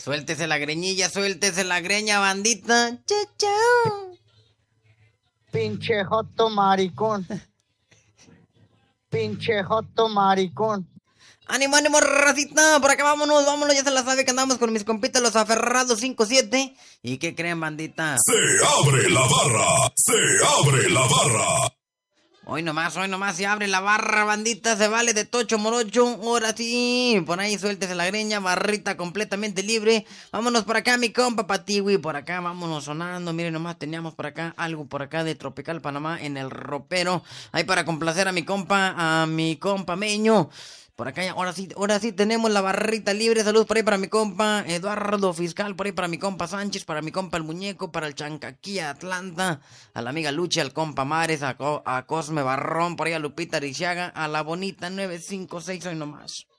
Suéltese la greñilla, suéltese la greña, bandita. Chao. Pinche joto maricón. Pinche joto maricón. Ánimo, ánimo, racita, por acá vámonos, ya se la sabe que andamos con mis compitas los aferrados 5-7. ¿Y qué creen, bandita? Se abre la barra, se abre la barra. Hoy nomás se abre la barra, bandita, se vale de tocho morocho. Ahora sí, por ahí suéltese la greña, barrita completamente libre. Vámonos por acá, mi compa Patiwi, por acá vámonos sonando. Miren nomás, teníamos por acá algo por acá de Tropical Panamá en el ropero. Ahí para complacer a mi compa Meño. Por acá, ahora sí tenemos la barrita libre. Saludos por ahí para mi compa Eduardo Fiscal, por ahí para mi compa Sánchez, para mi compa El Muñeco, para el Chancaquía Atlanta, a la amiga Lucha, al compa Mares, a Cosme Barrón, por ahí a Lupita Rixiaga, a la bonita 956, hoy nomás.